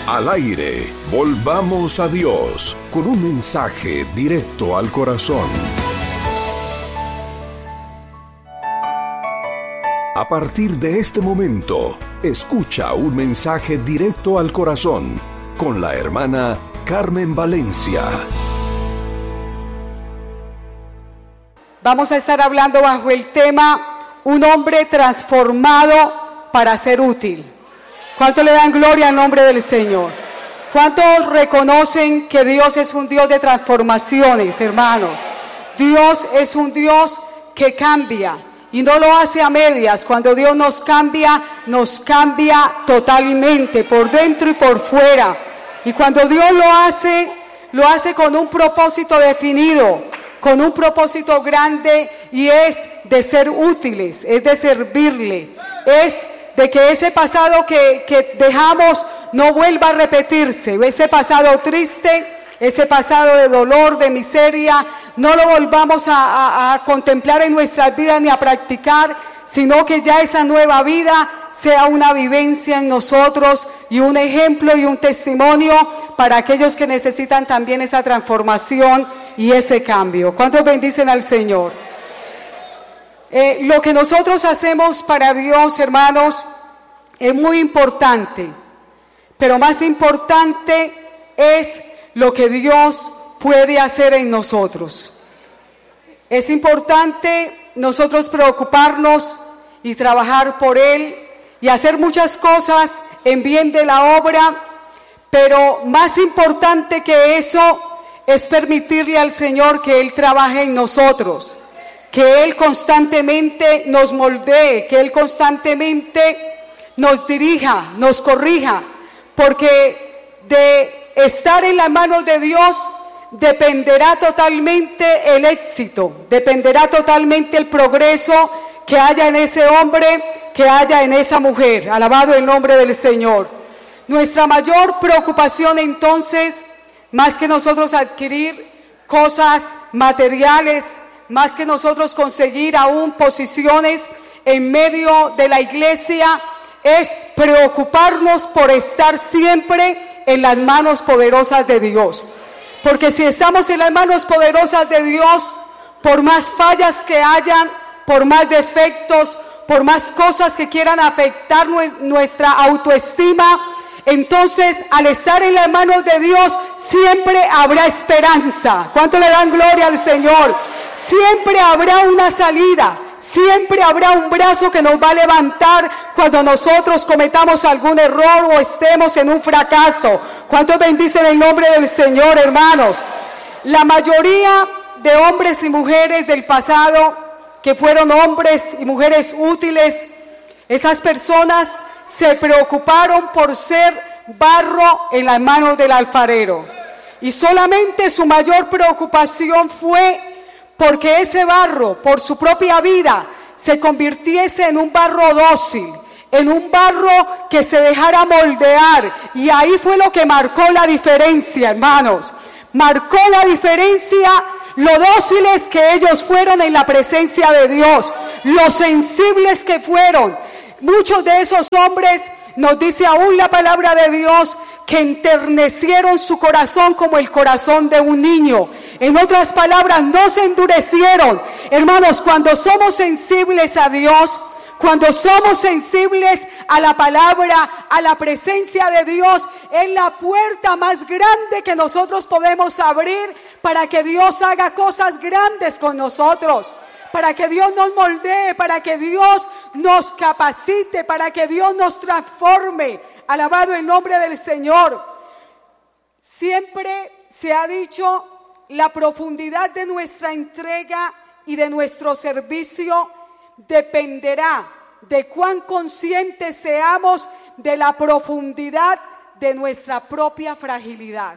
Al aire, volvamos a Dios, con un mensaje directo al corazón. A partir de este momento, escucha un mensaje directo al corazón, con la hermana Carmen Valencia. Vamos a estar hablando bajo el tema, un hombre transformado para ser útil. ¿Cuántos le dan gloria al nombre del Señor? ¿Cuántos reconocen que Dios es un Dios de transformaciones, hermanos? Dios es un Dios que cambia y no lo hace a medias. Cuando Dios nos cambia totalmente, por dentro y por fuera. Y cuando Dios lo hace con un propósito definido, con un propósito grande, y es de ser útiles, es de servirle, es de que ese pasado que dejamos no vuelva a repetirse, ese pasado triste, ese pasado de dolor, de miseria, no lo volvamos a contemplar en nuestras vidas ni a practicar, sino que ya esa nueva vida sea una vivencia en nosotros y un ejemplo y un testimonio para aquellos que necesitan también esa transformación y ese cambio. ¿Cuántos bendicen al Señor? Lo que nosotros hacemos para Dios, hermanos, es muy importante, pero más importante es lo que Dios puede hacer en nosotros. Es importante nosotros preocuparnos y trabajar por Él y hacer muchas cosas en bien de la obra, pero más importante que eso es permitirle al Señor que Él trabaje en nosotros, que Él constantemente nos moldee, que Él constantemente nos dirija, nos corrija, porque de estar en las manos de Dios dependerá totalmente el éxito, dependerá totalmente el progreso que haya en ese hombre, que haya en esa mujer. Alabado el nombre del Señor. Nuestra mayor preocupación entonces, más que nosotros adquirir cosas materiales, más que nosotros conseguir aún posiciones en medio de la iglesia, es preocuparnos por estar siempre en las manos poderosas de Dios. Porque si estamos en las manos poderosas de Dios, por más fallas que hayan, por más defectos, por más cosas que quieran afectar nuestra autoestima, entonces al estar en las manos de Dios siempre habrá esperanza. ¿Cuánto le dan gloria al Señor? Siempre habrá una salida, siempre habrá un brazo que nos va a levantar cuando nosotros cometamos algún error o estemos en un fracaso. ¿Cuántos bendicen el nombre del Señor, hermanos? La mayoría de hombres y mujeres del pasado, que fueron hombres y mujeres útiles, esas personas se preocuparon por ser barro en las manos del alfarero. Y solamente su mayor preocupación fue porque ese barro, por su propia vida, se convirtiese en un barro dócil, en un barro que se dejara moldear. Y ahí fue lo que marcó la diferencia, hermanos. Marcó la diferencia lo dóciles que ellos fueron en la presencia de Dios, lo sensibles que fueron. Muchos de esos hombres, nos dice aún la palabra de Dios, que enternecieron su corazón como el corazón de un niño. En otras palabras, no se endurecieron. Hermanos, cuando somos sensibles a Dios, cuando somos sensibles a la palabra, a la presencia de Dios, es la puerta más grande que nosotros podemos abrir para que Dios haga cosas grandes con nosotros, para que Dios nos moldee, para que Dios nos capacite, para que Dios nos transforme. Alabado el nombre del Señor. Siempre se ha dicho, la profundidad de nuestra entrega y de nuestro servicio dependerá de cuán conscientes seamos de la profundidad de nuestra propia fragilidad.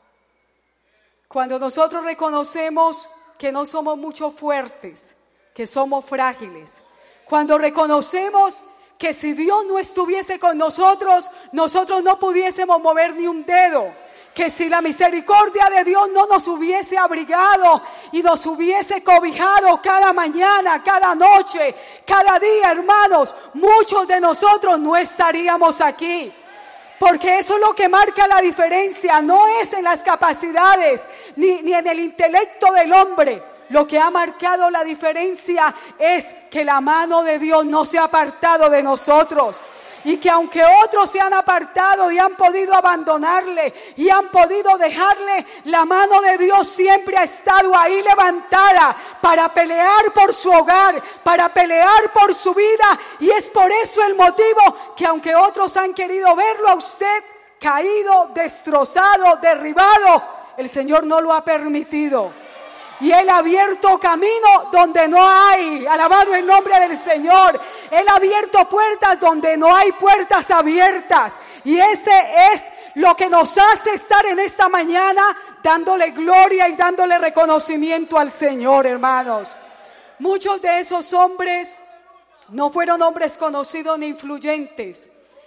Cuando nosotros reconocemos que no somos mucho fuertes, que somos frágiles, cuando reconocemos que si Dios no estuviese con nosotros, nosotros no pudiésemos mover ni un dedo, que si la misericordia de Dios no nos hubiese abrigado y nos hubiese cobijado cada mañana, cada noche, cada día, hermanos, muchos de nosotros no estaríamos aquí. Porque eso es lo que marca la diferencia. No es en las capacidades ni en el intelecto del hombre. Lo que ha marcado la diferencia es que la mano de Dios no se ha apartado de nosotros. Y que aunque otros se han apartado y han podido abandonarle y han podido dejarle, la mano de Dios siempre ha estado ahí levantada para pelear por su hogar, para pelear por su vida. Y es por eso el motivo que aunque otros han querido verlo a usted caído, destrozado, derribado, el Señor no lo ha permitido. Y Él ha abierto camino donde no hay. Alabado el nombre del Señor. Él ha abierto puertas donde no hay puertas abiertas. Y ese es lo que nos hace estar en esta mañana dándole gloria y dándole reconocimiento al Señor, hermanos. Muchos de esos hombres no fueron hombres conocidos ni influyentes.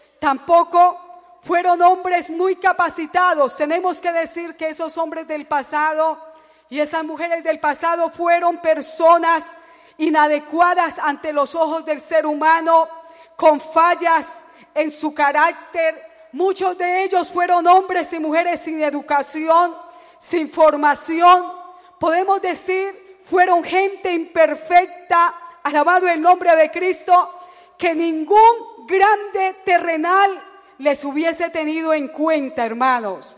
Tampoco fueron hombres muy capacitados. Tenemos que decir que esos hombres del pasado y esas mujeres del pasado fueron personas inadecuadas ante los ojos del ser humano, con fallas en su carácter. Muchos de ellos fueron hombres y mujeres sin educación, sin formación. Podemos decir, fueron gente imperfecta, alabado el nombre de Cristo, que ningún grande terrenal les hubiese tenido en cuenta, hermanos.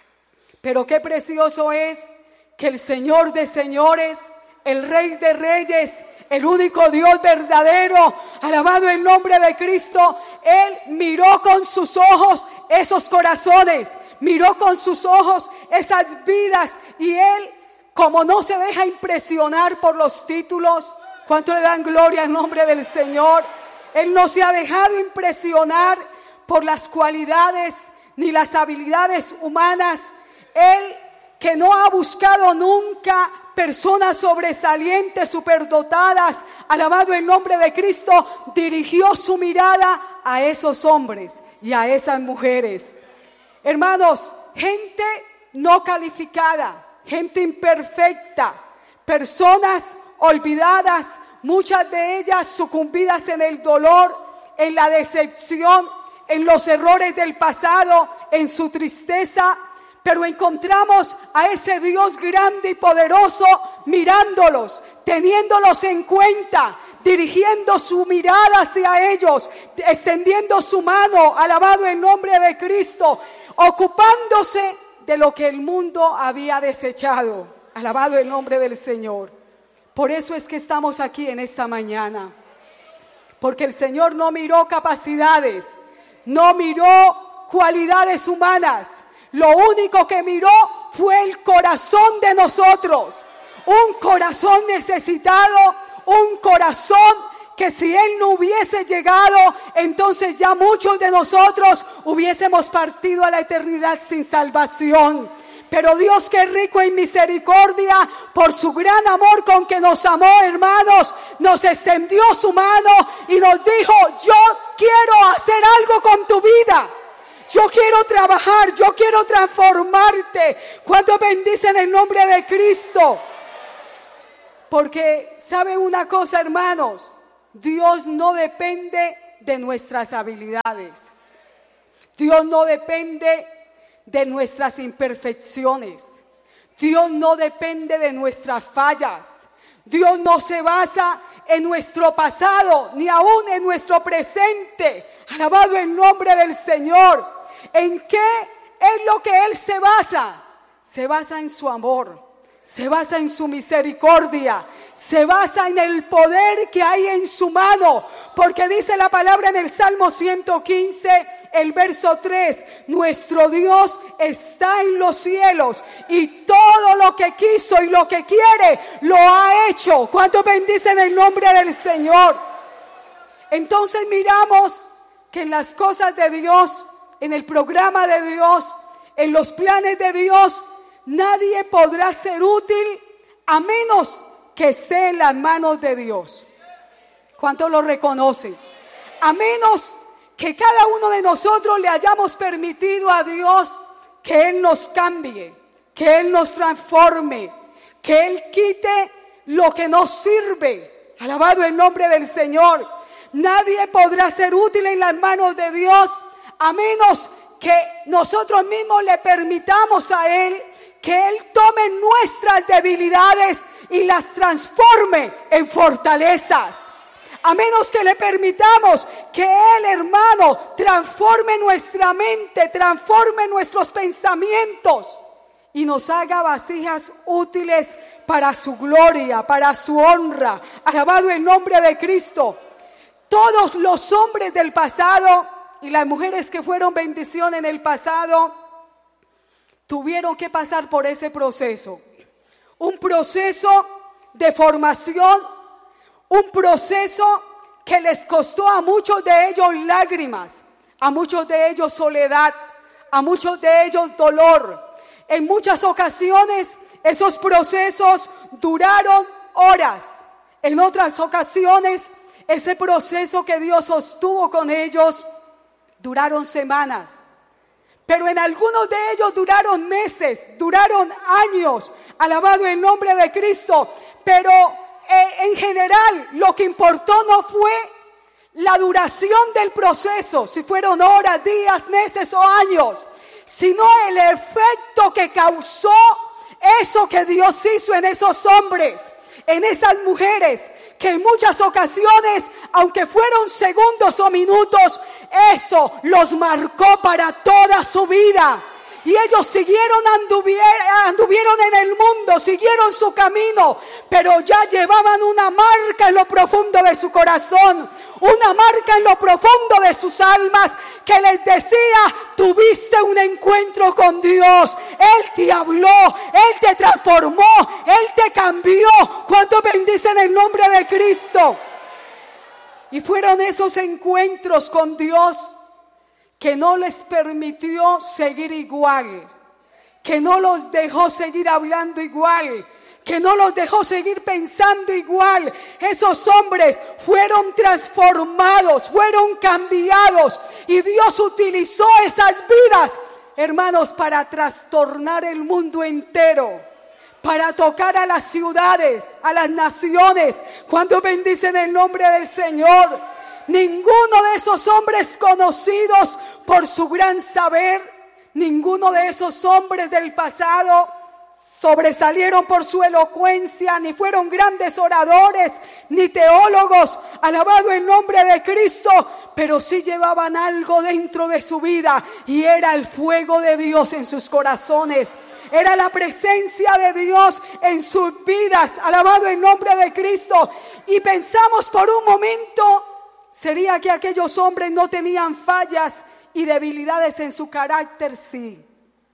Pero qué precioso es que el Señor de señores, el Rey de reyes, el único Dios verdadero, alabado el nombre de Cristo, Él miró con sus ojos esos corazones, miró con sus ojos esas vidas, y Él, como no se deja impresionar por los títulos, ¿cuánto le dan gloria al nombre del Señor? Él no se ha dejado impresionar por las cualidades ni las habilidades humanas. Él, que no ha buscado nunca personas sobresalientes, superdotadas, alabado el nombre de Cristo, dirigió su mirada a esos hombres y a esas mujeres. Hermanos, gente no calificada, gente imperfecta, personas olvidadas, muchas de ellas sucumbidas en el dolor, en la decepción, en los errores del pasado, en su tristeza. Pero encontramos a ese Dios grande y poderoso mirándolos, teniéndolos en cuenta, dirigiendo su mirada hacia ellos, extendiendo su mano, alabado el nombre de Cristo, ocupándose de lo que el mundo había desechado. Alabado el nombre del Señor. Por eso es que estamos aquí en esta mañana. Porque el Señor no miró capacidades, no miró cualidades humanas. Lo único que miró fue el corazón de nosotros. Un corazón necesitado, un corazón que si Él no hubiese llegado, entonces ya muchos de nosotros hubiésemos partido a la eternidad sin salvación. Pero Dios, que es rico en misericordia, por su gran amor con que nos amó, hermanos, nos extendió su mano y nos dijo: yo quiero hacer algo con tu vida. Yo quiero trabajar, yo quiero transformarte. ¿Cuántos bendicen el nombre de Cristo? Porque ¿sabe una cosa, hermanos? Dios no depende de nuestras habilidades. Dios no depende de nuestras imperfecciones. Dios no depende de nuestras fallas. Dios no se basa en nuestro pasado, ni aún en nuestro presente. Alabado el nombre del Señor. ¿En qué es lo que Él se basa? Se basa en su amor, se basa en su misericordia, se basa en el poder que hay en su mano. Porque dice la palabra en el Salmo 115, el verso 3, nuestro Dios está en los cielos y todo lo que quiso y lo que quiere lo ha hecho. ¿Cuántos bendicen el nombre del Señor? Entonces miramos que en las cosas de Dios, en el programa de Dios, en los planes de Dios, nadie podrá ser útil a menos que esté en las manos de Dios. ¿Cuántos lo reconocen? A menos que cada uno de nosotros le hayamos permitido a Dios que Él nos cambie, que Él nos transforme, que Él quite lo que nos sirve. Alabado el nombre del Señor. Nadie podrá ser útil en las manos de Dios a menos que nosotros mismos le permitamos a Él que Él tome nuestras debilidades y las transforme en fortalezas. A menos que le permitamos que Él, hermano, transforme nuestra mente, transforme nuestros pensamientos y nos haga vasijas útiles para su gloria, para su honra. Alabado el nombre de Cristo. Todos los hombres del pasado y las mujeres que fueron bendición en el pasado tuvieron que pasar por ese proceso. Un proceso de formación, un proceso que les costó a muchos de ellos lágrimas, a muchos de ellos soledad, a muchos de ellos dolor. En muchas ocasiones esos procesos duraron horas. En otras ocasiones ese proceso que Dios sostuvo con ellos duraron semanas. Pero en algunos de ellos duraron meses, duraron años. Alabado el nombre de Cristo. Pero en general lo que importó no fue la duración del proceso, si fueron horas, días, meses o años, sino el efecto que causó eso que Dios hizo en esos hombres, en esas mujeres, que en muchas ocasiones, aunque fueron segundos o minutos, eso los marcó para toda su vida. Y ellos anduvieron en el mundo, siguieron su camino, pero ya llevaban una marca en lo profundo de su corazón, una marca en lo profundo de sus almas, que les decía: tuviste un encuentro con Dios, Él te habló, Él te transformó, Él te cambió. ¿Cuánto bendicen el nombre de Cristo? Y fueron esos encuentros con Dios que no les permitió seguir igual, que no los dejó seguir hablando igual, que no los dejó seguir pensando igual. Esos hombres fueron transformados, fueron cambiados, y Dios utilizó esas vidas, hermanos, para trastornar el mundo entero, para tocar a las ciudades, a las naciones. Cuando bendicen el nombre del Señor. Ninguno de esos hombres conocidos por su gran saber, ninguno de esos hombres del pasado sobresalieron por su elocuencia, ni fueron grandes oradores, ni teólogos, alabado el nombre de Cristo, pero sí llevaban algo dentro de su vida, y era el fuego de Dios en sus corazones. Era la presencia de Dios en sus vidas, alabado el nombre de Cristo. Y pensamos por un momento, ¿sería que aquellos hombres no tenían fallas y debilidades en su carácter? Sí.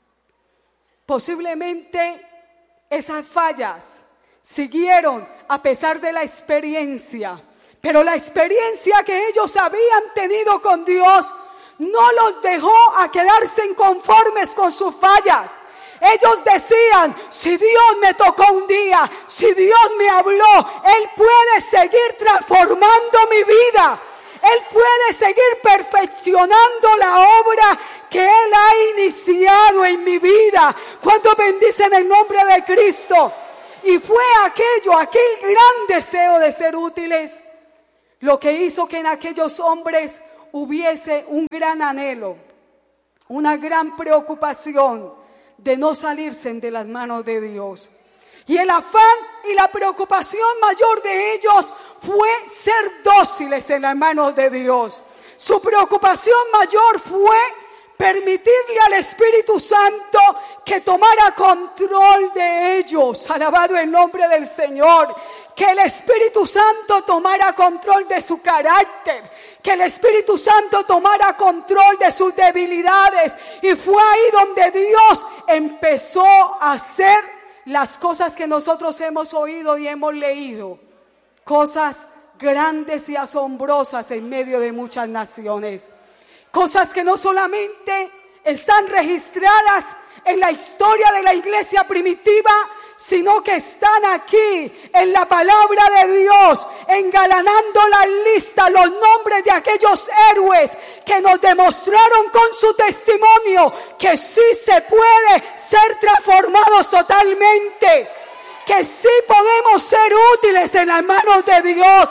Posiblemente esas fallas siguieron a pesar de la experiencia, pero la experiencia que ellos habían tenido con Dios no los dejó a quedarse inconformes con sus fallas. Ellos decían: si Dios me tocó un día, si Dios me habló, Él puede seguir transformando mi vida. Él puede seguir perfeccionando la obra que Él ha iniciado en mi vida. ¿Cuánto bendicen el nombre de Cristo? Y fue aquel gran deseo de ser útiles, lo que hizo que en aquellos hombres hubiese un gran anhelo, una gran preocupación de no salirse de las manos de Dios. Y el afán y la preocupación mayor de ellos fue ser dóciles en las manos de Dios. Su preocupación mayor fue permitirle al Espíritu Santo que tomara control de ellos. Alabado el nombre del Señor. Que el Espíritu Santo tomara control de su carácter, que el Espíritu Santo tomara control de sus debilidades. Y fue ahí donde Dios empezó a hacer las cosas que nosotros hemos oído y hemos leído, cosas grandes y asombrosas en medio de muchas naciones, cosas que no solamente están registradas en la historia de la iglesia primitiva, sino que están aquí en la palabra de Dios, engalanando la lista, los nombres de aquellos héroes que nos demostraron con su testimonio que sí se puede ser transformados totalmente, que sí podemos ser útiles en las manos de Dios,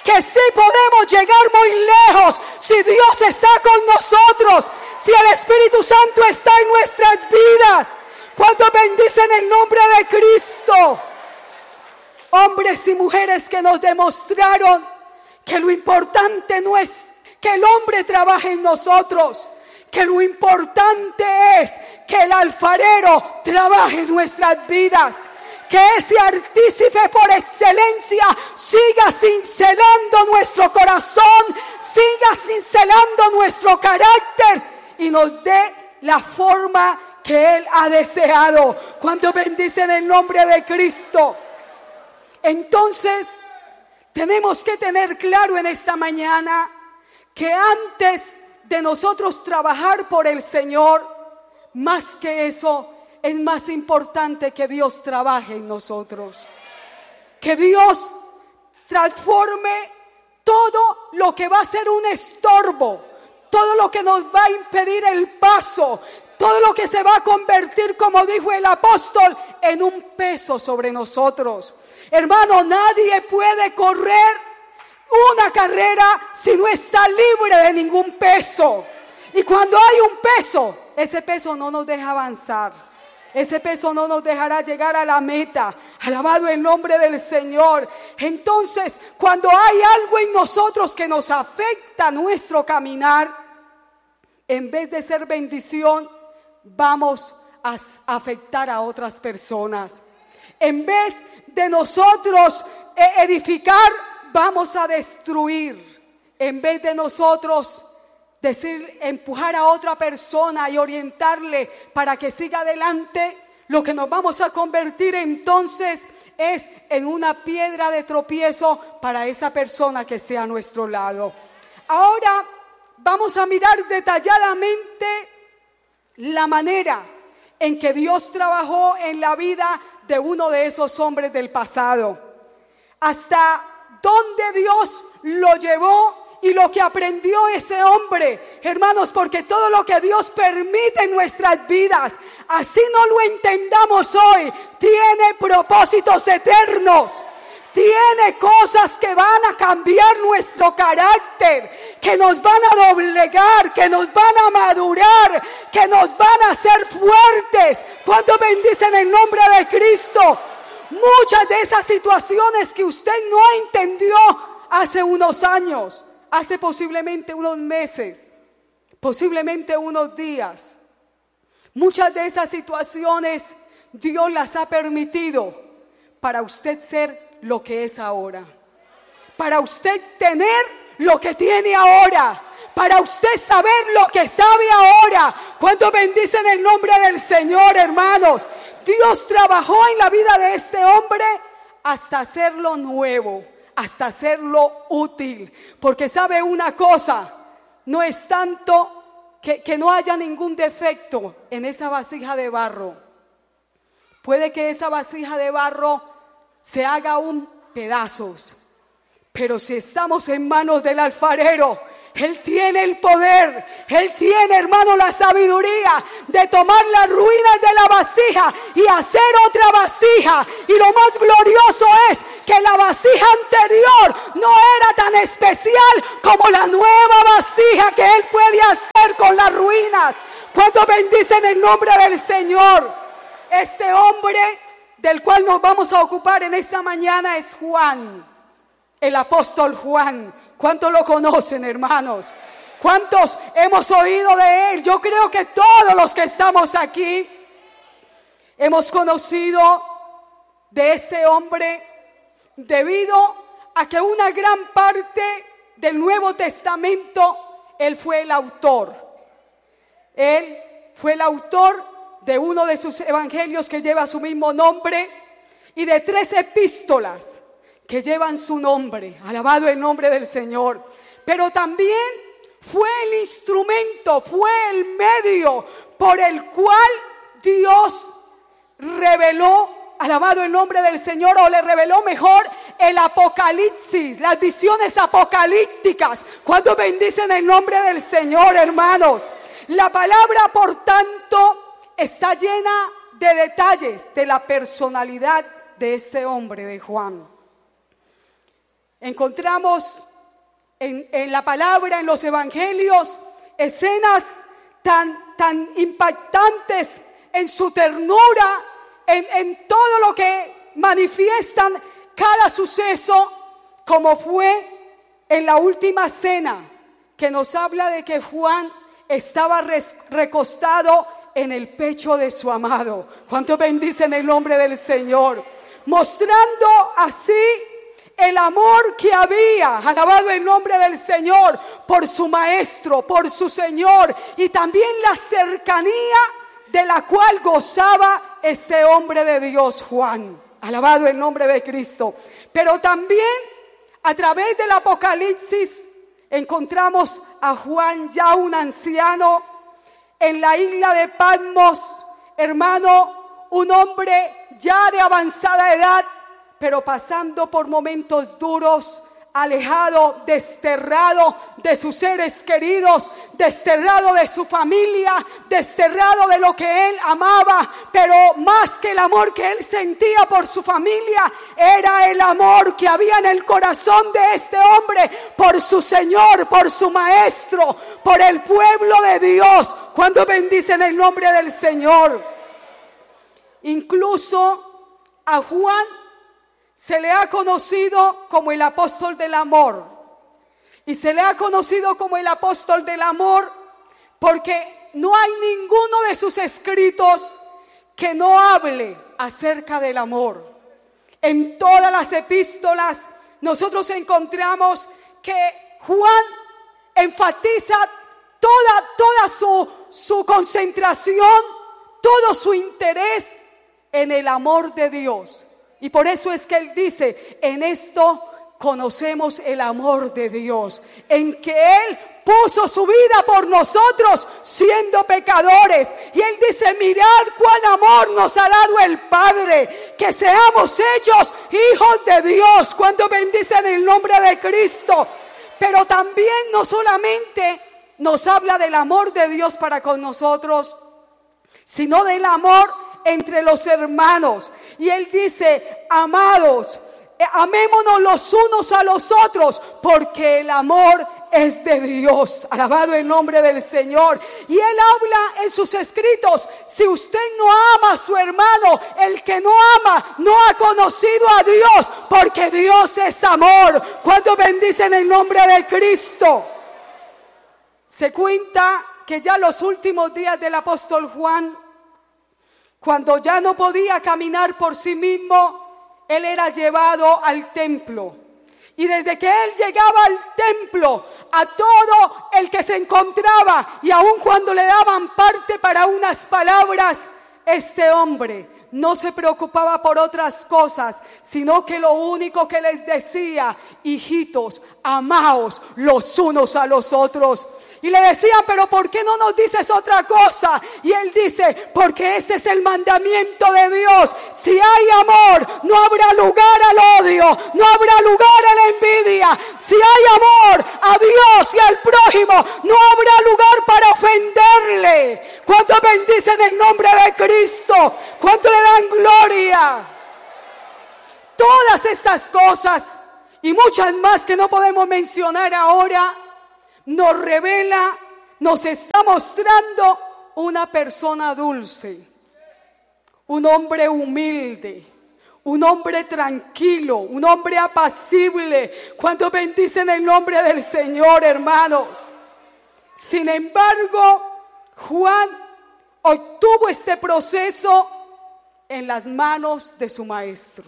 que sí podemos llegar muy lejos si Dios está con nosotros, si el Espíritu Santo está en nuestras vidas. ¿Cuántos bendicen el nombre de Cristo? Hombres y mujeres que nos demostraron que lo importante no es que el hombre trabaje en nosotros, que lo importante es que el alfarero trabaje en nuestras vidas, que ese artífice por excelencia siga cincelando nuestro corazón, siga cincelando nuestro carácter y nos dé la forma que Él ha deseado. ¿Cuánto bendicen el nombre de Cristo? Entonces, tenemos que tener claro en esta mañana que antes de nosotros trabajar por el Señor, más que eso, es más importante que Dios trabaje en nosotros. Que Dios transforme todo lo que va a ser un estorbo, todo lo que nos va a impedir el paso, todo lo que se va a convertir, como dijo el apóstol, en un peso sobre nosotros. Hermano, nadie puede correr una carrera si no está libre de ningún peso. Y cuando hay un peso, ese peso no nos deja avanzar. Ese peso no nos dejará llegar a la meta. Alabado el nombre del Señor. Entonces, cuando hay algo en nosotros que nos afecta nuestro caminar, en vez de ser bendición, vamos a afectar a otras personas. En vez de nosotros edificar, vamos a destruir. En vez de nosotros empujar a otra persona y orientarle para que siga adelante, lo que nos vamos a convertir entonces es en una piedra de tropiezo para esa persona que esté a nuestro lado. Ahora vamos a mirar detalladamente la manera en que Dios trabajó en la vida de uno de esos hombres del pasado. Hasta dónde Dios lo llevó y lo que aprendió ese hombre, hermanos, porque todo lo que Dios permite en nuestras vidas, así no lo entendamos hoy, tiene propósitos eternos. Tiene cosas que van a cambiar nuestro carácter, que nos van a doblegar, que nos van a madurar, que nos van a hacer fuertes. ¿Cuánto bendicen el nombre de Cristo? Muchas de esas situaciones que usted no entendió hace unos años, hace posiblemente unos meses, posiblemente unos días, muchas de esas situaciones Dios las ha permitido para usted ser lo que es ahora, para usted tener lo que tiene ahora, para usted saber lo que sabe ahora. ¿Cuánto bendicen el nombre del Señor, hermanos? Dios trabajó en la vida de este hombre hasta hacerlo nuevo, hasta hacerlo útil, porque sabe una cosa, no es tanto que no haya ningún defecto en esa vasija de barro. Puede que esa vasija de barro se haga un pedazos, pero si estamos en manos del alfarero, Él tiene el poder, Él tiene, hermano, la sabiduría de tomar las ruinas de la vasija y hacer otra vasija. Y lo más glorioso es que la vasija anterior no era tan especial como la nueva vasija que Él puede hacer con las ruinas. ¿Cuánto bendicen el nombre del Señor? Este hombre del cual nos vamos a ocupar en esta mañana es Juan, el apóstol Juan. ¿Cuántos lo conocen, hermanos? ¿Cuántos hemos oído de él? Yo creo que todos los que estamos aquí hemos conocido de este hombre debido a que una gran parte del Nuevo Testamento él fue el autor. Él fue el autor de uno de sus evangelios que lleva su mismo nombre y de 3 epístolas que llevan su nombre. Alabado el nombre del Señor. Pero también fue el instrumento, fue el medio por el cual Dios reveló, alabado el nombre del Señor, o le reveló mejor el Apocalipsis, las visiones apocalípticas. ¿Cuántos bendicen el nombre del Señor, hermanos? La palabra, por tanto, está llena de detalles de la personalidad de este hombre, de Juan. Encontramos en la palabra, en los evangelios, escenas tan impactantes en su ternura, en todo lo que manifiestan cada suceso, como fue en la última cena, que nos habla de que Juan estaba recostado en el pecho de su amado. ¿Cuántos bendicen el nombre del Señor? Mostrando así el amor que había, alabado el nombre del Señor, por su maestro, por su Señor, y también la cercanía de la cual gozaba este hombre de Dios, Juan. Alabado el nombre de Cristo. Pero también a través del Apocalipsis encontramos a Juan, ya un anciano, en la isla de Patmos, hermano, un hombre ya de avanzada edad, pero pasando por momentos duros, alejado, desterrado de sus seres queridos, desterrado de su familia, desterrado de lo que él amaba, pero más que el amor que él sentía por su familia, era el amor que había en el corazón de este hombre por su Señor, por su maestro, por el pueblo de Dios. Cuando bendicen el nombre del Señor. Incluso a Juan se le ha conocido como el apóstol del amor. Y se le ha conocido como el apóstol del amor porque no hay ninguno de sus escritos que no hable acerca del amor. En todas las epístolas nosotros encontramos que Juan enfatiza toda su concentración, todo su interés en el amor de Dios. Y por eso es que él dice, en esto conocemos el amor de Dios, en que Él puso su vida por nosotros siendo pecadores. Y Él dice, mirad cuán amor nos ha dado el Padre, que seamos hechos hijos de Dios. Cuando bendicen el nombre de Cristo. Pero también no solamente nos habla del amor de Dios para con nosotros, sino del amor entre los hermanos. Y Él dice, amados, amémonos los unos a los otros, porque el amor es de Dios. Alabado el nombre del Señor. Y Él habla en sus escritos, si usted no ama a su hermano, el que no ama no ha conocido a Dios, porque Dios es amor. Cuando bendicen el nombre de Cristo. Se cuenta que ya los últimos días del apóstol Juan, cuando ya no podía caminar por sí mismo, él era llevado al templo. Y desde que él llegaba al templo, a todo el que se encontraba, y aun cuando le daban parte para unas palabras, este hombre no se preocupaba por otras cosas, sino que lo único que les decía, hijitos, amaos los unos a los otros. Y le decían, pero ¿por qué no nos dices otra cosa? Y él dice, porque este es el mandamiento de Dios. Si hay amor, no habrá lugar al odio, no habrá lugar a la envidia. Si hay amor a Dios y al prójimo, no habrá lugar para ofenderle. ¿Cuánto bendicen el nombre de Cristo? ¿Cuánto le dan gloria? Todas estas cosas y muchas más que no podemos mencionar ahora, nos revela, nos está mostrando una persona dulce, un hombre humilde, un hombre tranquilo, un hombre apacible. Cuando bendicen el nombre del Señor, hermanos. Sin embargo, Juan obtuvo este proceso en las manos de su maestro.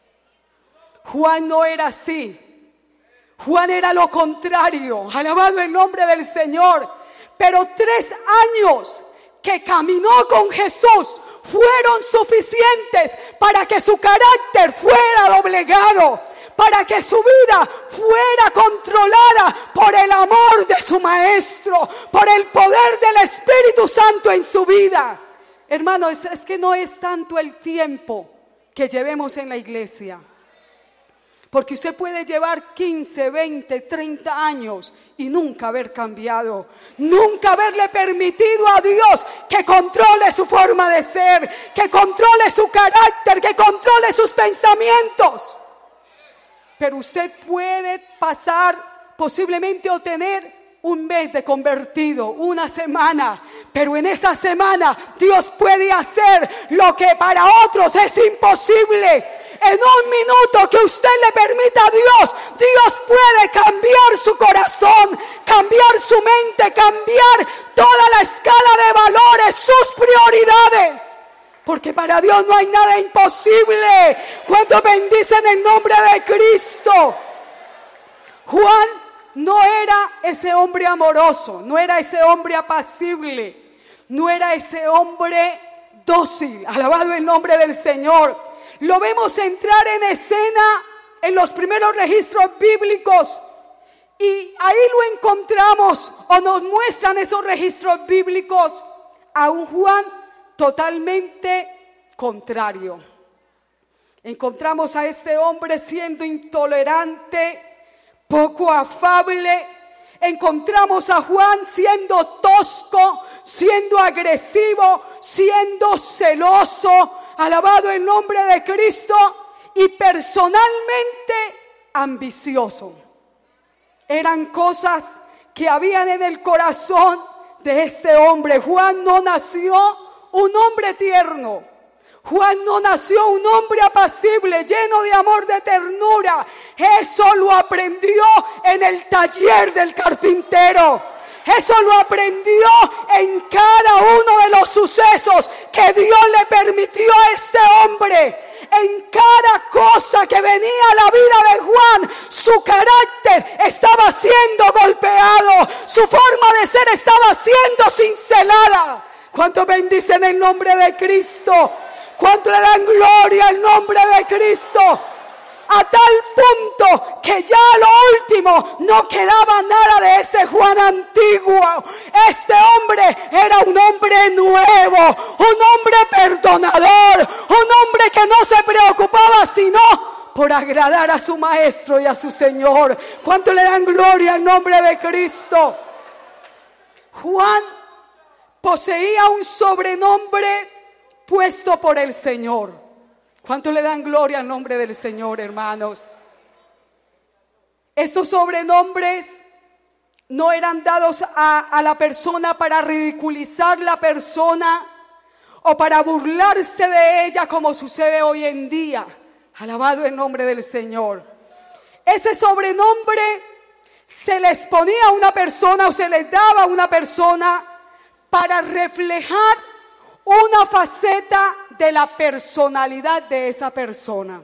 Juan no era así. Juan era lo contrario, alabado el nombre del Señor. Pero 3 años que caminó con Jesús fueron suficientes para que su carácter fuera doblegado, para que su vida fuera controlada por el amor de su maestro, por el poder del Espíritu Santo en su vida. Hermanos, es que no es tanto el tiempo que llevemos en la iglesia. Porque usted puede llevar 15, 20, 30 años y nunca haber cambiado. Nunca haberle permitido a Dios que controle su forma de ser, que controle su carácter, que controle sus pensamientos. pero usted puede pasar posiblemente o tener un mes de convertido, una semana, pero en esa semana Dios puede hacer lo que para otros es imposible. En un minuto que usted le permita a Dios, Dios puede cambiar su corazón, cambiar su mente, cambiar toda la escala de valores, sus prioridades. Porque para Dios no hay nada imposible. ¿Cuántos bendicen el nombre de Cristo? Juan no era ese hombre amoroso, no era ese hombre apacible, no era ese hombre dócil. Alabado el nombre del Señor. Lo vemos entrar en escena en los primeros registros bíblicos y ahí lo encontramos o nos muestran esos registros bíblicos a un Juan totalmente contrario. Encontramos a este hombre siendo intolerante, poco afable. Encontramos a Juan siendo tosco, siendo agresivo, siendo celoso. Alabado el nombre de Cristo. Y personalmente ambicioso. Eran cosas que habían en el corazón de este hombre. Juan no nació un hombre tierno. Juan no nació un hombre apacible, lleno de amor, de ternura. Eso lo aprendió en el taller del carpintero. Eso lo aprendió en cada uno de los sucesos que Dios le permitió a este hombre. En cada cosa que venía a la vida de Juan, su carácter estaba siendo golpeado. Su forma de ser estaba siendo cincelada. ¿Cuántos bendicen el nombre de Cristo? ¿Cuánto le dan gloria al nombre de Cristo? A tal punto que ya a lo último no quedaba nada de ese Juan antiguo. Este hombre era un hombre nuevo, un hombre perdonador, un hombre que no se preocupaba sino por agradar a su maestro y a su Señor. ¿Cuánto le dan gloria al nombre de Cristo? Juan poseía un sobrenombre puesto por el Señor. ¿Cuánto le dan gloria al nombre del Señor, hermanos? Estos sobrenombres no eran dados a la persona para ridiculizar la persona o para burlarse de ella como sucede hoy en día. Alabado el nombre del Señor. Ese sobrenombre se les ponía a una persona o se les daba a una persona para reflejar una faceta de la personalidad de esa persona.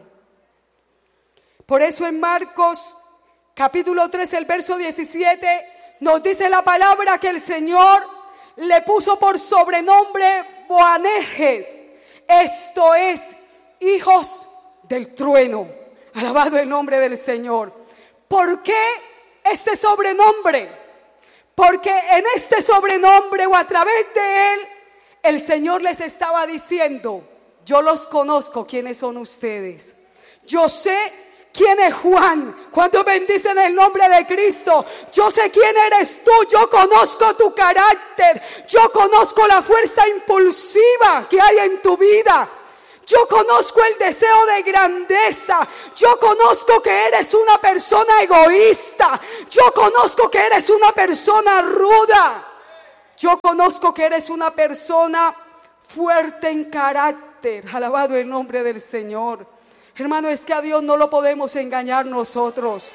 Por eso en Marcos capítulo 3, el verso 17, nos dice la palabra que el Señor le puso por sobrenombre Boanerges, esto es, hijos del trueno. Alabado el nombre del Señor. ¿Por qué este sobrenombre? Porque en este sobrenombre o a través de él, el Señor les estaba diciendo, yo los conozco quiénes son ustedes. Yo sé quién es Juan. ¿Cuántos bendicen el nombre de Cristo? Yo sé quién eres tú. Yo conozco tu carácter. Yo conozco la fuerza impulsiva que hay en tu vida. Yo conozco el deseo de grandeza. Yo conozco que eres una persona egoísta. Yo conozco que eres una persona ruda. Yo conozco que eres una persona fuerte en carácter. Alabado el nombre del Señor. Hermano, es que a Dios no lo podemos engañar nosotros.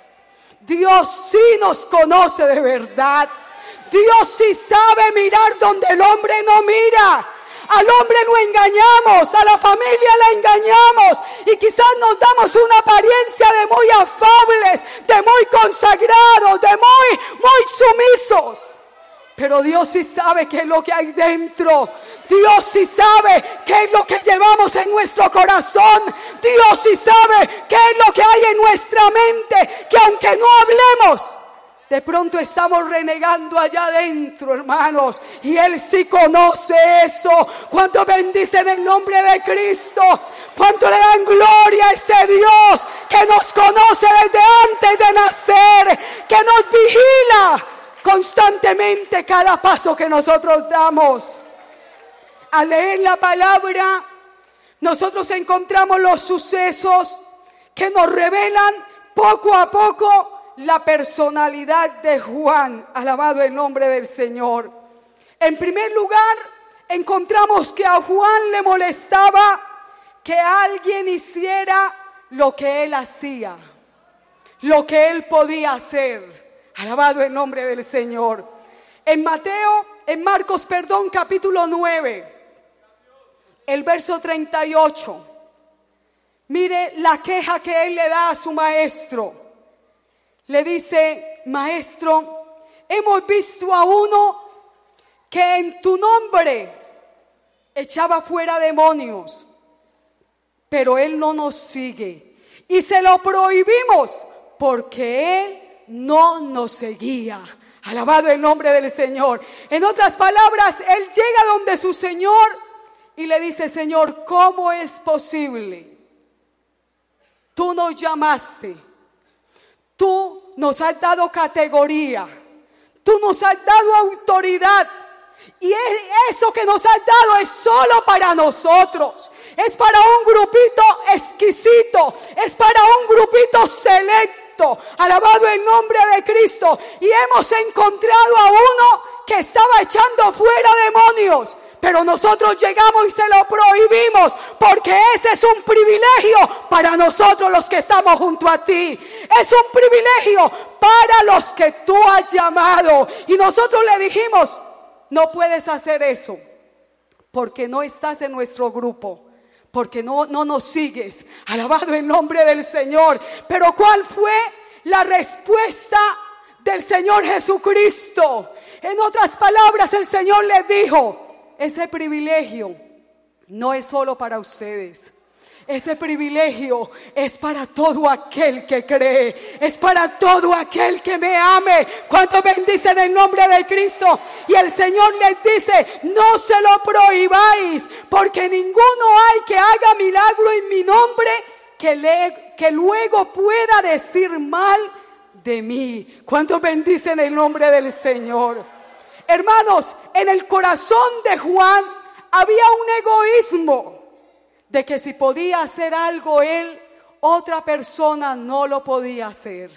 Dios sí nos conoce de verdad. Dios sí sabe mirar donde el hombre no mira. Al hombre lo engañamos, a la familia la engañamos y quizás nos damos una apariencia de muy afables, de muy consagrados, de muy sumisos. Pero Dios sí sabe qué es lo que hay dentro. Dios sí sabe qué es lo que llevamos en nuestro corazón. Dios sí sabe qué es lo que hay en nuestra mente. Que aunque no hablemos, de pronto estamos renegando allá adentro, hermanos. Y Él sí conoce eso. ¿Cuánto bendicen el nombre de Cristo? ¿Cuánto le dan gloria a ese Dios que nos conoce desde antes de nacer? Que nos vigila constantemente cada paso que nosotros damos. Al leer la palabra, nosotros encontramos los sucesos que nos revelan poco a poco la personalidad de Juan. Alabado el nombre del Señor. En primer lugar, encontramos que a Juan le molestaba que alguien hiciera lo que él hacía, lo que él podía hacer. Alabado el nombre del Señor. En Marcos, capítulo 9, el verso 38. Mire la queja que él le da a su maestro. Le dice: maestro, hemos visto a uno que en tu nombre echaba fuera demonios, pero él no nos sigue y se lo prohibimos porque él no nos seguía. Alabado el nombre del Señor. En otras palabras, él llega donde su Señor y le dice: Señor, ¿cómo es posible? Tú nos llamaste, tú nos has dado categoría, tú nos has dado autoridad, y eso que nos has dado es solo para nosotros, es para un grupito exquisito, es para un grupito selecto. Alabado el nombre de Cristo. Y hemos encontrado a uno que estaba echando fuera demonios, pero nosotros llegamos y se lo prohibimos, porque ese es un privilegio para nosotros los que estamos junto a ti. Es un privilegio para los que tú has llamado. Y nosotros le dijimos: no puedes hacer eso, porque no estás en nuestro grupo, porque no nos sigues. Alabado el nombre del Señor. Pero ¿cuál fue la respuesta del Señor Jesucristo? En otras palabras, el Señor les dijo: ese privilegio no es solo para ustedes. Ese privilegio es para todo aquel que cree, es para todo aquel que me ame. ¿Cuántos bendicen el nombre de Cristo? Y el Señor les dice: no se lo prohibáis, porque ninguno hay que haga milagro en mi nombre que luego pueda decir mal de mí. ¿Cuántos bendicen el nombre del Señor? Hermanos, en el corazón de Juan había un egoísmo de que si podía hacer algo él, otra persona no lo podía hacer.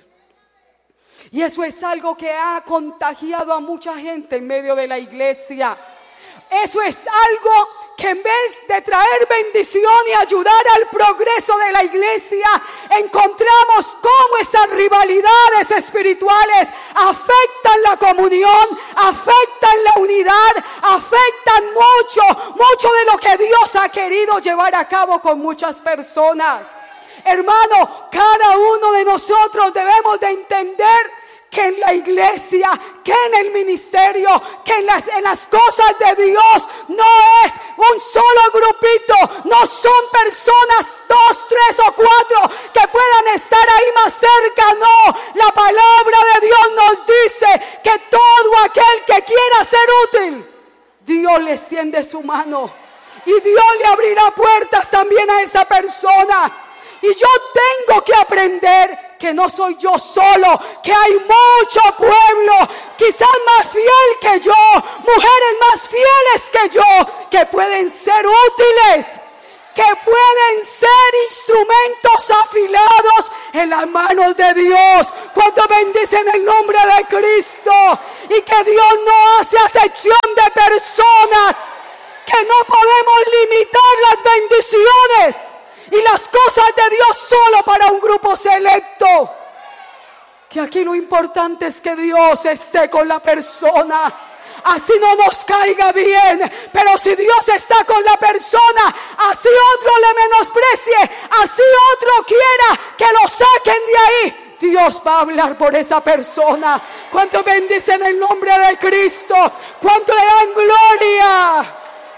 Y eso es algo que ha contagiado a mucha gente en medio de la iglesia. Eso es algo que en vez de traer bendición y ayudar al progreso de la iglesia, encontramos cómo esas rivalidades espirituales afectan la comunión, afectan la unidad, afectan mucho de lo que Dios ha querido llevar a cabo con muchas personas. Hermano, cada uno de nosotros debemos de entender que en la iglesia, que en el ministerio, que en las cosas de Dios no es un solo grupito, no son personas 2, 3 o 4 que puedan estar ahí más cerca. No, la palabra de Dios nos dice que todo aquel que quiera ser útil, Dios le extiende su mano y Dios le abrirá puertas también a esa persona. Y yo tengo que aprender que no soy yo solo, que hay mucho pueblo, quizás más fiel que yo, mujeres más fieles que yo, que pueden ser útiles, que pueden ser instrumentos afilados en las manos de Dios. ¿Cuánto bendicen el nombre de Cristo? Y que Dios no hace acepción de personas, que no podemos limitar las bendiciones y las cosas de Dios solo para un grupo selecto. Que aquí lo importante es que Dios esté con la persona. Así no nos caiga bien, pero si Dios está con la persona, así otro le menosprecie, así otro quiera que lo saquen de ahí, Dios va a hablar por esa persona. ¿Cuánto bendicen el nombre de Cristo? ¿Cuánto le dan gloria?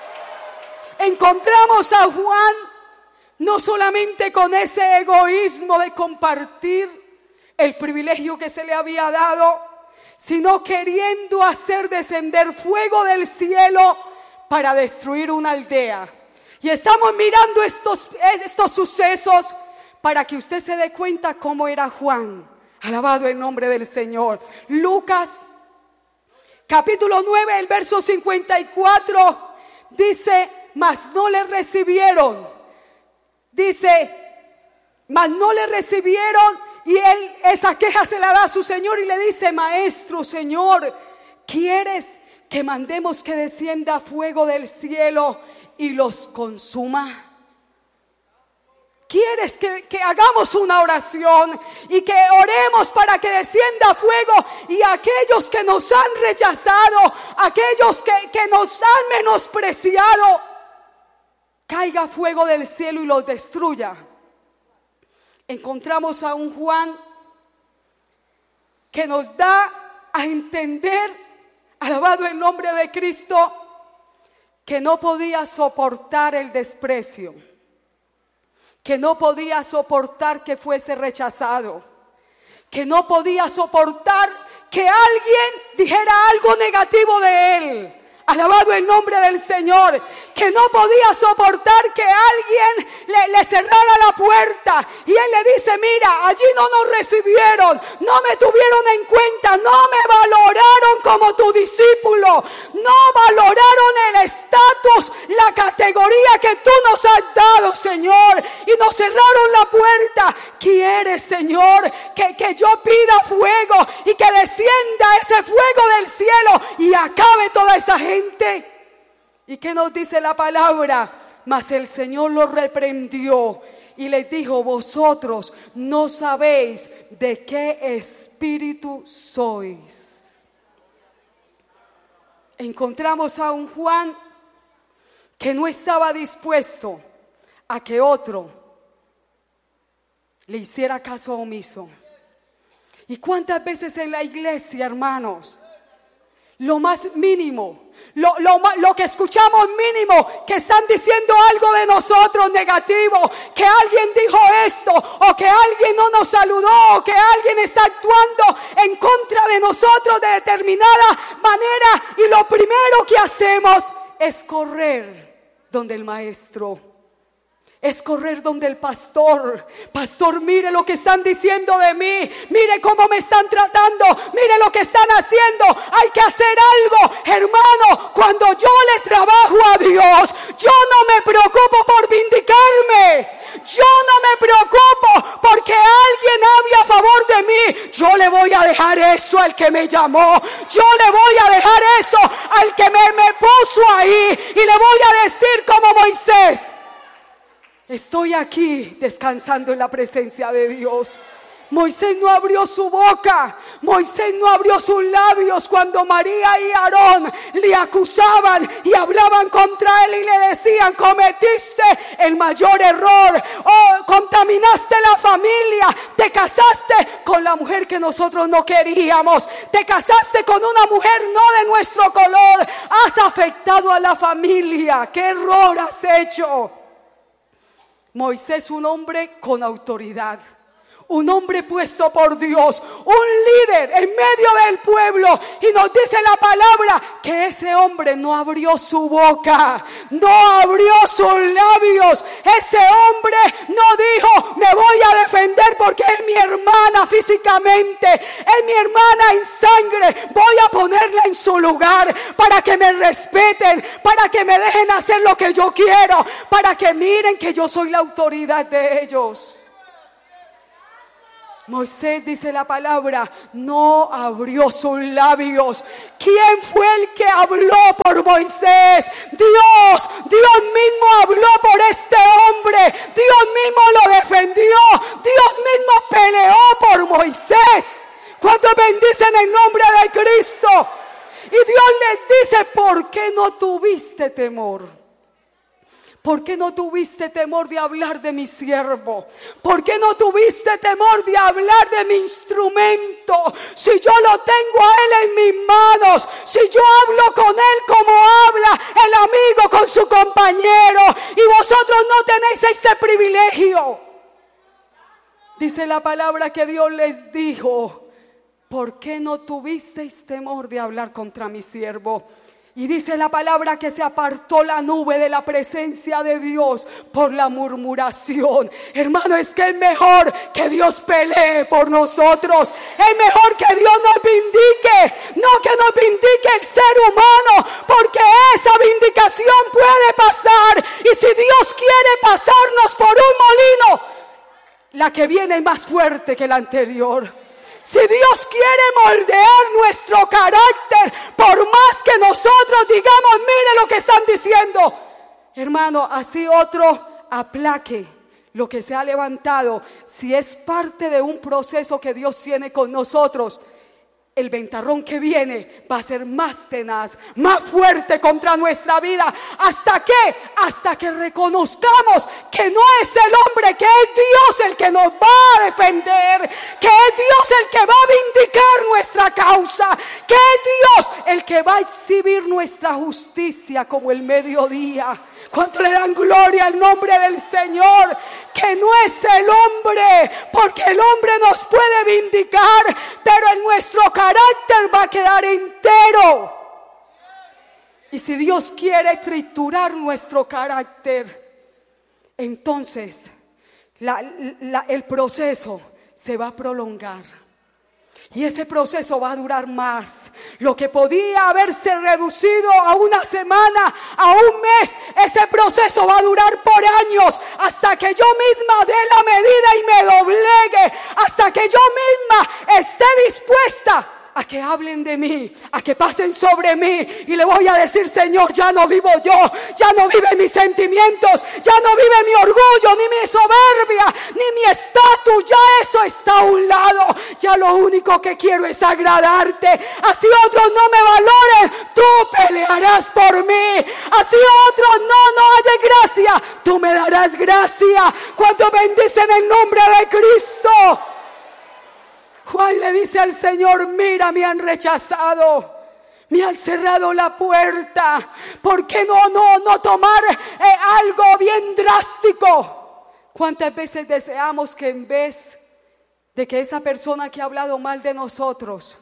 Encontramos a Juan no solamente con ese egoísmo de compartir el privilegio que se le había dado, sino queriendo hacer descender fuego del cielo para destruir una aldea. Y estamos mirando estos sucesos para que usted se dé cuenta cómo era Juan. Alabado el nombre del Señor. Lucas, capítulo 9, el verso 54, dice: mas no le recibieron. Dice: mas no le recibieron y él esa queja se la da a su señor y le dice: maestro, señor, ¿quieres que mandemos que descienda fuego del cielo y los consuma? ¿Quieres que hagamos una oración y que oremos para que descienda fuego y aquellos que nos han rechazado, aquellos que nos han menospreciado, caiga fuego del cielo y los destruya? Encontramos a un Juan que nos da a entender, alabado el nombre de Cristo, que no podía soportar el desprecio, que no podía soportar que fuese rechazado, que no podía soportar que alguien dijera algo negativo de él. Alabado el nombre del Señor. Que no podía soportar que alguien le cerrara la puerta. Y él le dice: mira, allí no nos recibieron, no me tuvieron en cuenta, no me valoraron como tu discípulo, no valoraron el estatus, la categoría que tú nos has dado, Señor, y nos cerraron la puerta. ¿Quieres, Señor, que yo pida fuego y que descienda ese fuego del cielo y acabe toda esa gente? ¿Y qué nos dice la palabra? Mas el Señor los reprendió y les dijo: vosotros no sabéis de qué espíritu sois. Encontramos a un Juan que no estaba dispuesto a que otro le hiciera caso omiso. ¿Y cuántas veces en la iglesia, hermanos, lo más mínimo, lo que escuchamos mínimo, que están diciendo algo de nosotros negativo, que alguien dijo esto, o que alguien no nos saludó, o que alguien está actuando en contra de nosotros de determinada manera, y lo primero que hacemos es correr donde el maestro, es correr donde el pastor. Pastor, mire lo que están diciendo de mí, mire cómo me están tratando, mire lo que están haciendo, hay que hacer algo. Hermano, cuando yo le trabajo a Dios, yo no me preocupo por vindicarme, yo no me preocupo porque alguien hable a favor de mí. Yo le voy a dejar eso al que me llamó, yo le voy a dejar eso al que me puso ahí, y le voy a decir como Moisés: estoy aquí descansando en la presencia de Dios. Moisés no abrió su boca, Moisés no abrió sus labios cuando María y Aarón le acusaban y hablaban contra él y le decían: cometiste el mayor error, contaminaste la familia, te casaste con la mujer que nosotros no queríamos, te casaste con una mujer no de nuestro color, has afectado a la familia, ¿qué error has hecho? Moisés, un hombre con autoridad, un hombre puesto por Dios, un líder en medio del pueblo, y nos dice la palabra que ese hombre no abrió su boca, no abrió sus labios. Ese hombre no dijo: me voy a defender porque es mi hermana físicamente, es mi hermana en sangre, voy a ponerla en su lugar para que me respeten, para que me dejen hacer lo que yo quiero, para que miren que yo soy la autoridad de ellos. Moisés, dice la palabra, no abrió sus labios. ¿Quién fue el que habló por Moisés? Dios mismo habló por este hombre, Dios mismo lo defendió, Dios mismo peleó por Moisés. ¿Cuántos bendicen el nombre de Cristo? Y Dios les dice: ¿por qué no tuviste temor? ¿Por qué no tuviste temor de hablar de mi siervo? ¿Por qué no tuviste temor de hablar de mi instrumento? Si yo lo tengo a él en mis manos, si yo hablo con él como habla el amigo con su compañero, y vosotros no tenéis este privilegio. Dice la palabra que Dios les dijo: ¿por qué no tuvisteis temor de hablar contra mi siervo? Y dice la palabra que se apartó la nube de la presencia de Dios por la murmuración. Hermano, es que es mejor que Dios pelee por nosotros. Es mejor que Dios nos vindique, no que nos vindique el ser humano, porque esa vindicación puede pasar. Y si Dios quiere pasarnos por un molino, la que viene es más fuerte que la anterior. Si Dios quiere moldear nuestro carácter, por más que nosotros digamos, mire lo que están diciendo, hermano, así otro aplaque lo que se ha levantado, si es parte de un proceso que Dios tiene con nosotros, el ventarrón que viene va a ser más tenaz, más fuerte contra nuestra vida. ¿Hasta qué? Hasta que reconozcamos que no es el hombre, que es Dios el que nos va a defender, que es Dios el que va a vindicar nuestra causa, que es Dios el que va a exhibir nuestra justicia como el mediodía. ¿Cuánto le dan gloria al nombre del Señor? Que no es el hombre, porque el hombre nos puede vindicar, pero en nuestro carácter va a quedar entero. Y si Dios quiere triturar nuestro carácter, entonces el proceso se va a prolongar. Y ese proceso va a durar más. Lo que podía haberse reducido a una semana, a un mes, ese proceso va a durar por años, hasta que yo misma dé la medida y me doblegue, hasta que yo misma esté dispuesta a que hablen de mí, a que pasen sobre mí, y le voy a decir: Señor, ya no vivo yo, ya no viven mis sentimientos, ya no vive mi orgullo, ni mi soberbia, ni mi estatus, ya eso está a un lado. Ya lo único que quiero es agradarte. Así otros no me valoren, tú pelearás por mí. Así otros no haya gracia, tú me darás gracia. ¿Cuánto bendicen el nombre de Cristo? Juan le dice al Señor: mira, me han rechazado, me han cerrado la puerta. ¿Por qué no tomar algo bien drástico? ¿Cuántas veces deseamos que en vez de que esa persona que ha hablado mal de nosotros,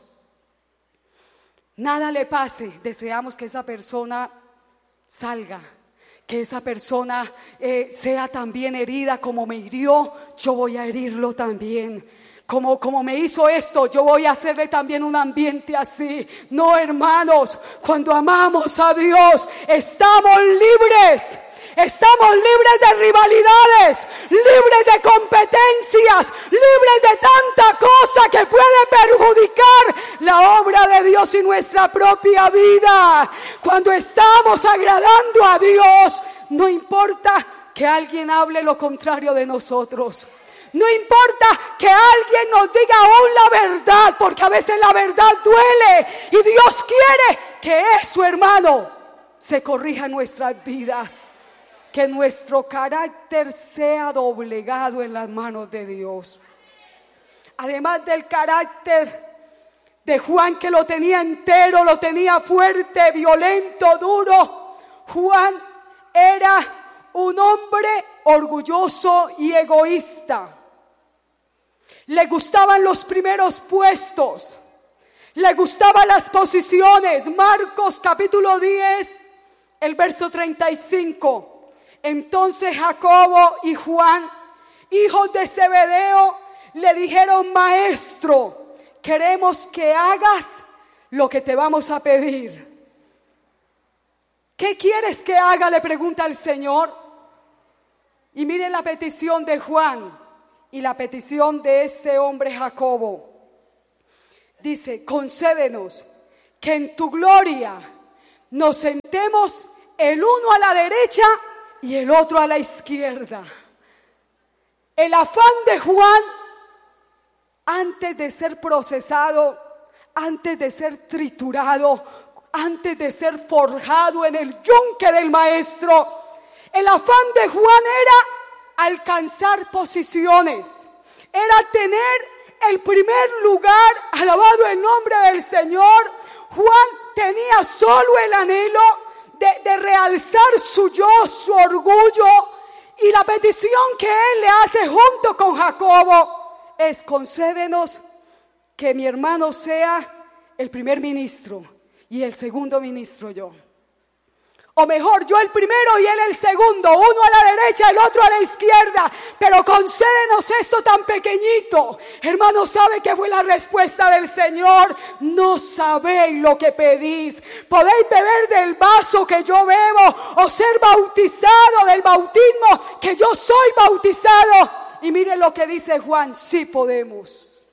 nada le pase, deseamos que esa persona salga, que esa persona sea también herida como me hirió, yo voy a herirlo también. Como me hizo esto, yo voy a hacerle también un ambiente así. No, hermanos, cuando amamos a Dios, estamos libres. Estamos libres de rivalidades, libres de competencias, libres de tanta cosa que puede perjudicar la obra de Dios y nuestra propia vida. Cuando estamos agradando a Dios, no importa que alguien hable lo contrario de nosotros. No importa que alguien nos diga aún la verdad, porque a veces la verdad duele y Dios quiere que eso, hermano, se corrija en nuestras vidas. Que nuestro carácter sea doblegado en las manos de Dios. Además del carácter de Juan, que lo tenía entero, lo tenía fuerte, violento, duro, Juan era un hombre orgulloso y egoísta. Le gustaban los primeros puestos, le gustaban las posiciones. Marcos capítulo 10, el verso 35. Entonces Jacobo y Juan, hijos de Zebedeo, le dijeron: Maestro, queremos que hagas lo que te vamos a pedir. ¿Qué quieres que haga?, le pregunta el Señor. Y miren la petición de Juan y la petición de este hombre Jacobo. Dice: concédenos que en tu gloria nos sentemos el uno a la derecha y el otro a la izquierda. El afán de Juan, antes de ser procesado, antes de ser triturado, antes de ser forjado en el yunque del maestro, el afán de Juan era alcanzar posiciones, era tener el primer lugar. Alabado el nombre del Señor. Juan tenía solo el anhelo de realzar su yo, su orgullo, y la petición que él le hace junto con Jacobo es: concédenos que mi hermano sea el primer ministro y el segundo ministro yo. O mejor, yo el primero y él el segundo, uno a la derecha, el otro a la izquierda. Pero concédenos esto tan pequeñito. Hermano, ¿sabe qué fue la respuesta del Señor? No sabéis lo que pedís. Podéis beber del vaso que yo bebo, o ser bautizado del bautismo que yo soy bautizado. Y mire lo que dice Juan: sí podemos.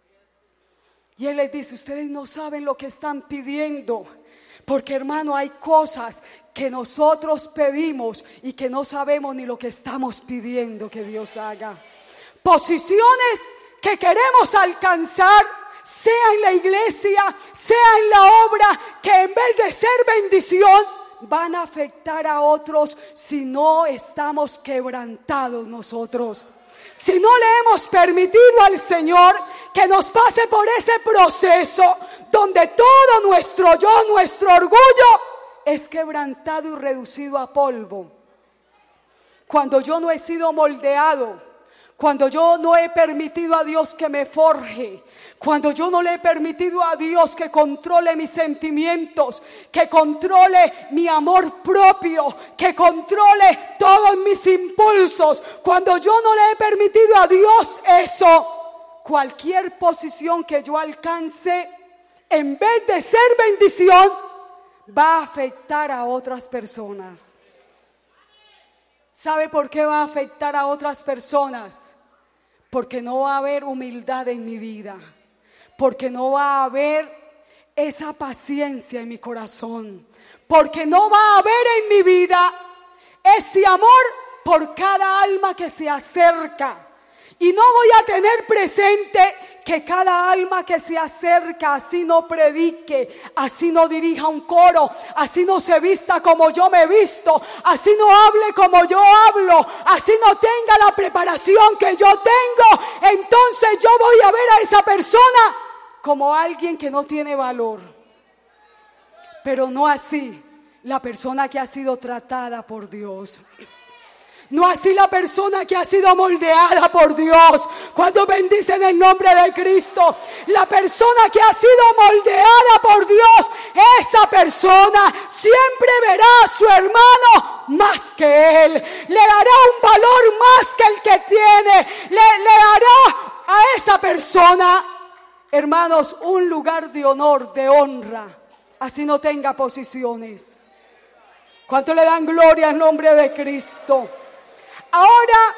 Y él les dice: ustedes no saben lo que están pidiendo. Porque, hermano, hay cosas que nosotros pedimos y que no sabemos ni lo que estamos pidiendo que Dios haga. Posiciones que queremos alcanzar, sea en la iglesia, sea en la obra, que en vez de ser bendición, van a afectar a otros si no estamos quebrantados nosotros. Si no le hemos permitido al Señor que nos pase por ese proceso donde todo nuestro yo, nuestro orgullo es quebrantado y reducido a polvo. Cuando yo no he sido moldeado, cuando yo no he permitido a Dios que me forje, cuando yo no le he permitido a Dios que controle mis sentimientos, que controle mi amor propio, que controle todos mis impulsos, cuando yo no le he permitido a Dios eso, cualquier posición que yo alcance, en vez de ser bendición, va a afectar a otras personas. ¿Sabe por qué va a afectar a otras personas? Porque no va a haber humildad en mi vida. Porque no va a haber esa paciencia en mi corazón. Porque no va a haber en mi vida ese amor por cada alma que se acerca. Y no voy a tener presente que cada alma que se acerca, así no predique, así no dirija un coro, así no se vista como yo me visto, así no hable como yo hablo, así no tenga la preparación que yo tengo, entonces yo voy a ver a esa persona como alguien que no tiene valor. Pero no así la persona que ha sido tratada por Dios. No así la persona que ha sido moldeada por Dios. Cuando bendicen el nombre de Cristo, la persona que ha sido moldeada por Dios, esa persona siempre verá a su hermano más que él. Le dará un valor más que el que tiene. Le dará a esa persona, hermanos, un lugar de honor, de honra. Así no tenga posiciones. ¿Cuánto le dan gloria al nombre de Cristo? Ahora,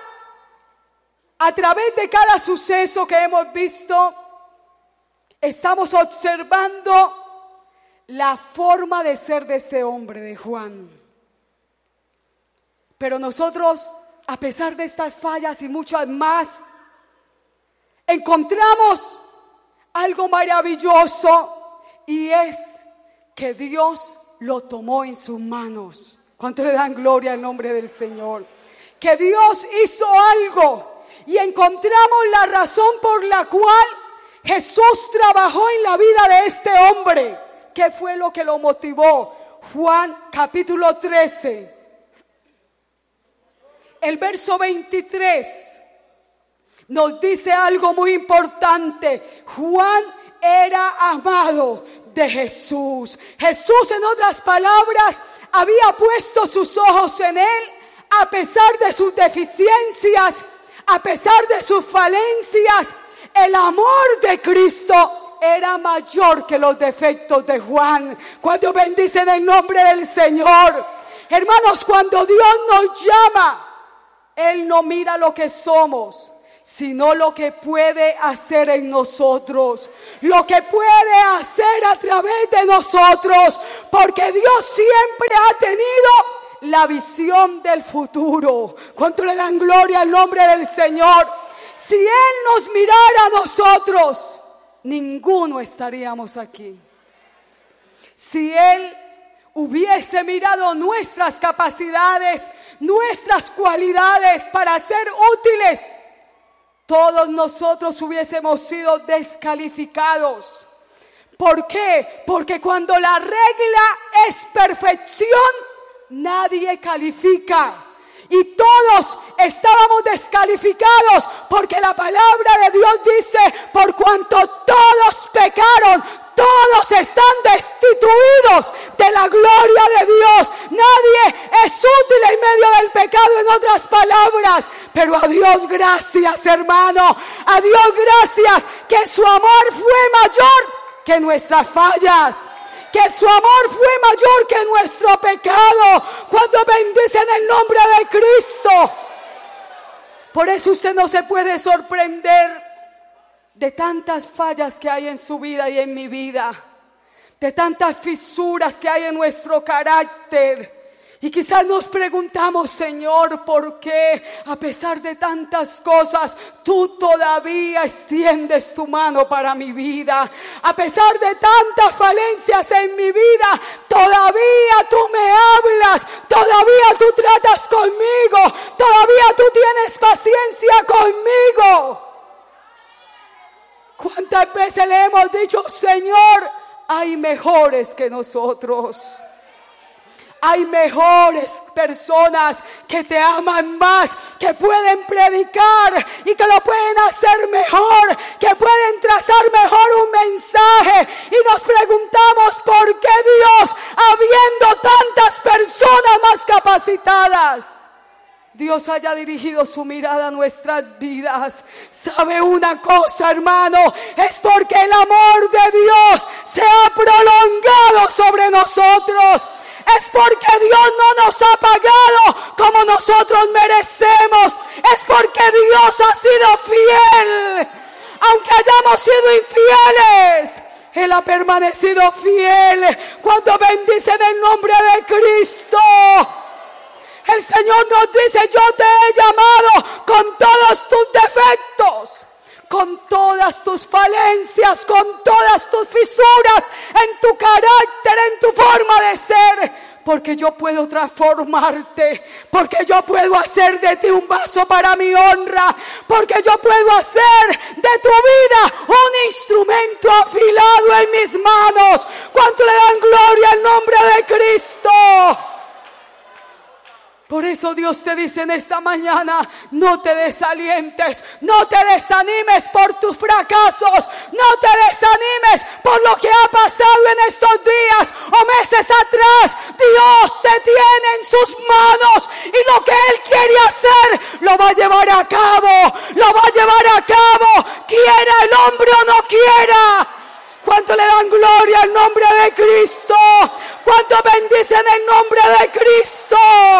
a través de cada suceso que hemos visto, estamos observando la forma de ser de este hombre, de Juan. Pero nosotros, a pesar de estas fallas y muchas más, encontramos algo maravilloso, y es que Dios lo tomó en sus manos. ¿Cuánto le dan gloria al nombre del Señor? Que Dios hizo algo y encontramos la razón por la cual Jesús trabajó en la vida de este hombre. ¿Qué fue lo que lo motivó? Juan capítulo 13, el verso 23 nos dice algo muy importante. Juan era amado de Jesús. Jesús, en otras palabras, había puesto sus ojos en él. A pesar de sus deficiencias, a pesar de sus falencias, el amor de Cristo era mayor que los defectos de Juan. Cuando bendicen el nombre del Señor, hermanos, cuando Dios nos llama, Él no mira lo que somos, sino lo que puede hacer en nosotros, lo que puede hacer a través de nosotros, porque Dios siempre ha tenido la visión del futuro. ¿Cuánto le dan gloria al nombre del Señor? Si Él nos mirara a nosotros, ninguno estaríamos aquí. Si Él hubiese mirado nuestras capacidades, nuestras cualidades para ser útiles, todos nosotros hubiésemos sido descalificados. ¿Por qué? Porque cuando la regla es perfección, nadie califica. Y todos estábamos descalificados, porque la palabra de Dios dice: por cuanto todos pecaron, todos están destituidos de la gloria de Dios. Nadie es útil en medio del pecado, en otras palabras. Pero a Dios gracias, hermano. A Dios gracias que su amor fue mayor que nuestras fallas, que su amor fue mayor que nuestro pecado. Cuando bendicen el nombre de Cristo, Por eso usted no se puede sorprender de tantas fallas que hay en su vida y en mi vida, de tantas fisuras que hay en nuestro carácter. Y quizás nos preguntamos, Señor, ¿por qué a pesar de tantas cosas tú todavía extiendes tu mano para mi vida? A pesar de tantas falencias en mi vida, todavía tú me hablas, todavía tú tratas conmigo, todavía tú tienes paciencia conmigo. ¿Cuántas veces le hemos dicho, Señor, hay mejores que nosotros? Hay mejores personas que te aman más, que pueden predicar y que lo pueden hacer mejor, que pueden trazar mejor un mensaje. Y nos preguntamos por qué Dios, habiendo tantas personas más capacitadas, Dios haya dirigido su mirada a nuestras vidas. ¿Sabe una cosa, hermano? Es porque el amor de Dios se ha prolongado sobre nosotros. Es porque Dios no nos ha pagado como nosotros merecemos. Es porque Dios ha sido fiel. Aunque hayamos sido infieles, Él ha permanecido fiel. Cuando bendicen el nombre de Cristo, el Señor nos dice, yo te he llamado con todos tus defectos, con todas tus falencias, con todas tus fisuras en tu carácter, en tu forma de ser, porque yo puedo transformarte, porque yo puedo hacer de ti un vaso para mi honra, porque yo puedo hacer de tu vida un instrumento afilado en mis manos. ¿Cuánto le dan gloria al nombre de Cristo? Por eso Dios te dice en esta mañana, no te desalientes, no te desanimes por tus fracasos, no te desanimes por lo que ha pasado en estos días o meses atrás. Dios te tiene en sus manos y lo que Él quiere hacer lo va a llevar a cabo, lo va a llevar a cabo, quiera el hombre o no quiera. ¿Cuánto le dan gloria al nombre de Cristo? ¿Cuánto bendicen el nombre de Cristo?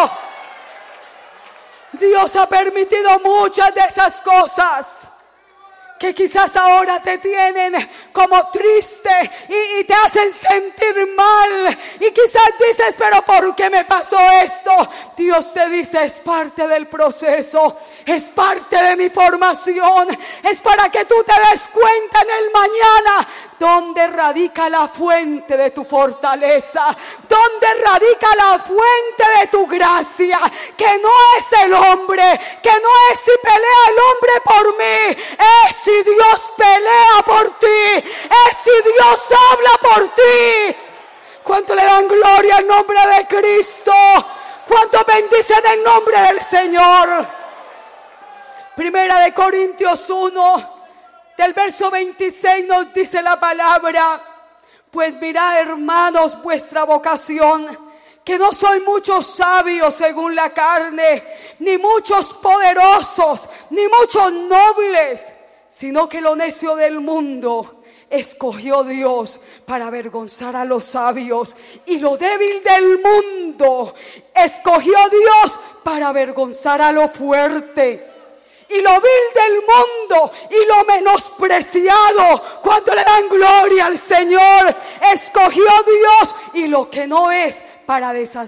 Dios ha permitido muchas de esas cosas que quizás ahora te tienen como triste y te hacen sentir mal. Y quizás dices, pero ¿por qué me pasó esto? Dios te dice, es parte del proceso, es parte de mi formación, es para que tú te des cuenta en el mañana dónde radica la fuente de tu fortaleza, dónde radica la fuente de tu gracia, que no es el hombre, que no es si pelea el hombre por mí, es si Dios pelea por ti, es si Dios habla por ti. ¿Cuánto le dan gloria al nombre de Cristo? ¿Cuánto bendicen el nombre del Señor? Primera de Corintios 1, del verso 26 nos dice la palabra: pues mirad, hermanos, vuestra vocación, que no soy muchos sabios según la carne, ni muchos poderosos, ni muchos nobles, sino que lo necio del mundo escogió Dios para avergonzar a los sabios, y lo débil del mundo escogió Dios para avergonzar a lo fuerte. Y lo vil del mundo y lo menospreciado, cuando le dan gloria al Señor, escogió Dios y lo que no es para